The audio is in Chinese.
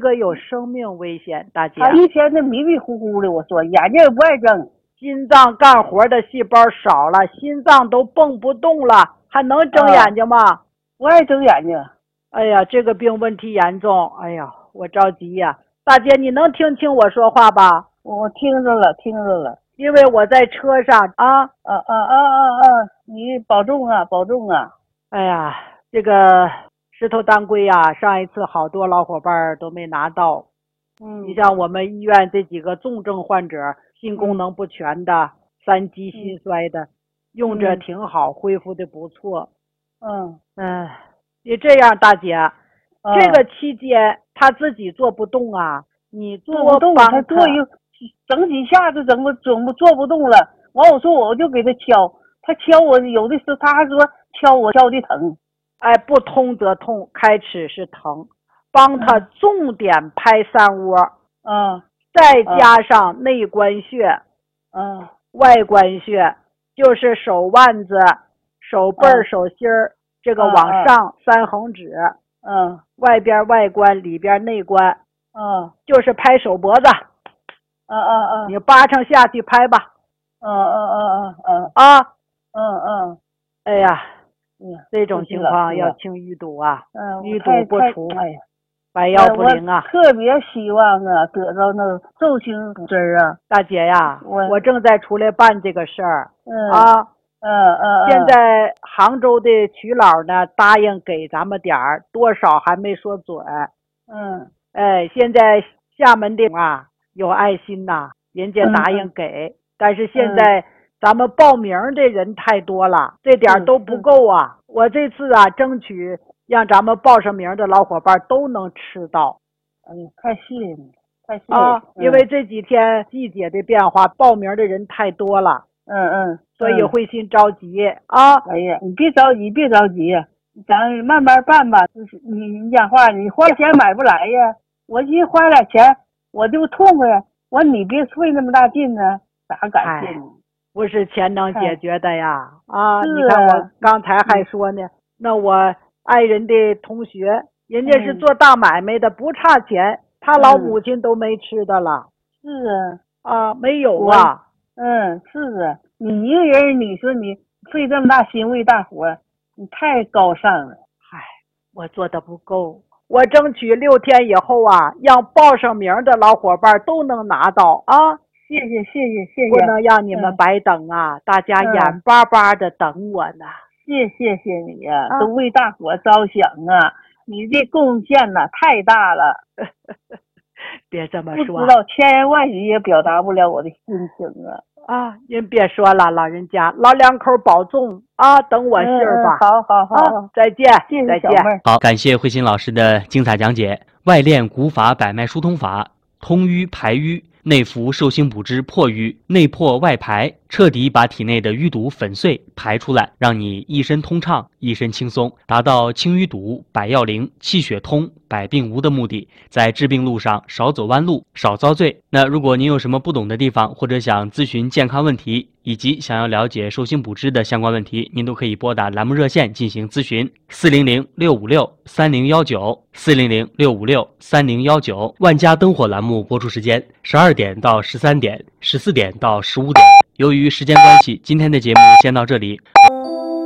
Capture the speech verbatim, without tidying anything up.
可有生命危险，大姐。 他一天他迷迷糊糊的，我说眼睛也不爱睁， 心脏干活的细胞少了，心脏都蹦不动了，还能睁眼睛吗？啊、 不爱睁眼睛。 哎呀，这个病问题严重，哎呀，我着急呀、啊。大姐，你能听清我说话吧？ 我听着了，听着了。 因为我在车上啊。 啊啊啊啊啊！你保重啊，保重啊。 哎呀，这个石头当归呀、啊，上一次好多老伙伴都没拿到。 嗯， 你像我们医院这几个重症患者，心功能不全的、三级心衰的，嗯、用着挺好，恢复的不错。 嗯嗯，你这样，大姐，嗯、这个期间他自己做不动啊，你做不动，他做一整几下子，整不整不做不动了。完，我说我就给他敲，他敲我，有的时候他还说敲我敲的疼。 哎，不通则痛，开始是疼。帮他重点拍三窝， 嗯， 再加上内关穴， 嗯， 外关穴，就是手腕子、手背、嗯、手心儿，这个往上三横指， 嗯， 外边外关，里边内关， 嗯， 就是拍手脖子， 嗯嗯嗯， 你八成下去拍吧， 嗯嗯嗯嗯嗯啊， 嗯嗯， 哎呀， 嗯， 这种情况要清淤堵啊， 嗯， 淤堵不除， 哎呀。 百药不灵啊！ 特别希望啊，得到那周星汁儿啊， 大姐呀，我, 我正在出来办这个事儿， 嗯啊， 嗯嗯， 现在杭州的曲老呢答应给咱们点儿，多少还没说准， 嗯， 哎，现在厦门的啊有爱心呐、啊，人家答应给，嗯、但是现在咱们报名的人太多了，这点都不够啊，我这次啊争取。让咱们报上名的老伙伴都能吃到。 哎呀，太谢谢你，太谢谢你。 啊，因为这几天季节的变化，报名的人太多了。 嗯嗯。 所以慧心着急啊。 哎呀，你别着急，别着急，咱慢慢办吧。你你讲话，你花钱买不来呀。我寻思花点钱，我就痛快。我你别费那么大劲呢，咋感谢你？ 不是钱能解决的呀。啊， 是你看我刚才还说呢，那我。爱人的同学，人家是做大买卖的，嗯、不差钱，他老母亲都没吃的了。 是啊， 啊，没有啊。 嗯，是啊，你一个人，你说你费这么大心为大伙，你太高尚了。 嗨，我做的不够，我争取六天以后啊，让报上名的老伙伴都能拿到啊。 谢谢谢谢谢谢， 不能让你们白等啊，嗯、大家眼巴巴的等我呢。 谢谢谢你呀、啊，都为大伙着想啊！你这贡献呐太大了， 别这么说， 不知道千言万语也表达不了我的心情啊！ 啊，您别说了，老人家，老两口保重啊，等我信儿吧。 嗯、好好好、 啊，再见， 谢谢再见。 好，感谢慧心老师的精彩讲解。外练古法百脉疏通法，通淤排瘀。内服寿星补之破瘀，内破外排，彻底把体内的淤堵粉碎排出来，让你一身通畅，一身轻松，达到清淤堵、百药灵、气血通、百病无的目的。在治病路上少走弯路，少遭罪。那如果您有什么不懂的地方，或者想咨询健康问题，以及想要了解寿星补之的相关问题，您都可以拨打栏目热线进行咨询：四零零六五六三零幺九，四零零六五六三零幺九。万家灯火栏目播出时间：十二点到十三点，十四点到十五点。由于时间关系，今天的节目先到这里。